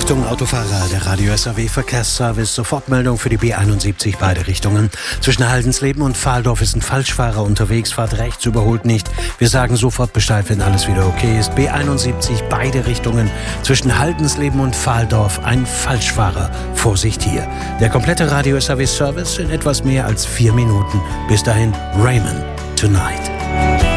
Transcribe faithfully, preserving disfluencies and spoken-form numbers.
Achtung Autofahrer, der Radio S A W Verkehrsservice, Sofortmeldung für die B einundsiebzig, beide Richtungen. Zwischen Haldensleben und Pfahldorf ist ein Falschfahrer unterwegs, fahrt rechts, überholt nicht. Wir sagen sofort Bescheid, wenn alles wieder okay ist. B einundsiebzig, beide Richtungen. Zwischen Haldensleben und Pfahldorf ein Falschfahrer. Vorsicht hier. Der komplette Radio S A W Service in etwas mehr als vier Minuten. Bis dahin, Raymond, Tonight.